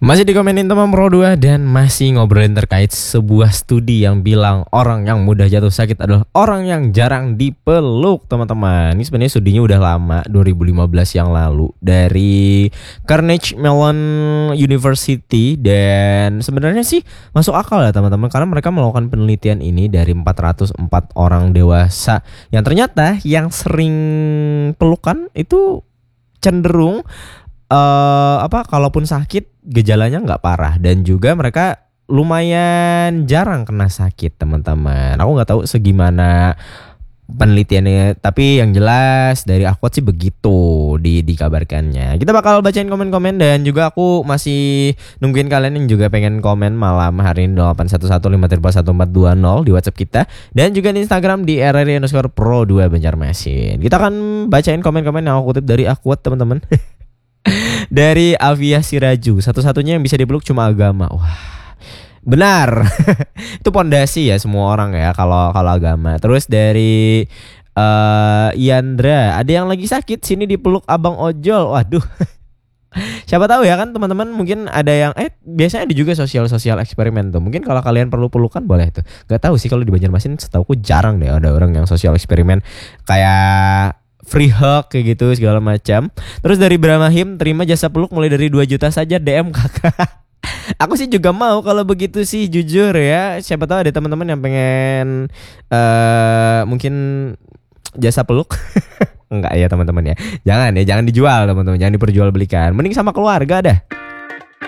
Masih dikomenin teman Pro 2 dan masih ngobrolin terkait sebuah studi yang bilang orang yang mudah jatuh sakit adalah orang yang jarang dipeluk, teman-teman. Ini sebenarnya studinya udah lama, 2015 yang lalu, dari Carnegie Mellon University, dan sebenarnya sih masuk akal ya teman-teman, karena mereka melakukan penelitian ini dari 404 orang dewasa yang ternyata yang sering pelukan itu cenderung kalaupun sakit gejalanya nggak parah, dan juga mereka lumayan jarang kena sakit, teman-teman. Aku nggak tahu segimana penelitiannya, tapi yang jelas dari Aquat sih begitu dikabarkannya. Kita bakal bacain komen-komen, dan juga aku masih nungguin kalian yang juga pengen komen malam hari ini 0811531420 di WhatsApp kita, dan juga di Instagram di @RRI_Pro2 Banjarmasin. Kita akan bacain komen-komen yang aku kutip dari Aquat, teman-teman. Dari Avia Siraju, satu-satunya yang bisa dipeluk cuma agama. Wah, benar. Itu pondasi ya semua orang ya, kalau agama. Terus dari Yandra, ada yang lagi sakit sini dipeluk abang ojol. Waduh. Siapa tahu ya kan teman-teman, mungkin ada yang biasanya ada juga sosial eksperimen tuh. Mungkin kalau kalian perlu pelukan boleh tuh. Gak tahu sih, kalau di Banjarmasin setauku jarang deh ada orang yang sosial eksperimen kayak free hug kayak gitu segala macam. Terus dari Bramahim, terima jasa peluk mulai dari 2 juta saja, DM kakak. Aku sih juga mau kalau begitu sih, jujur ya. Siapa tahu ada teman-teman yang pengen mungkin jasa peluk. Enggak ya teman-teman ya. Jangan dijual teman-teman, jangan diperjualbelikan. Mending sama keluarga dah.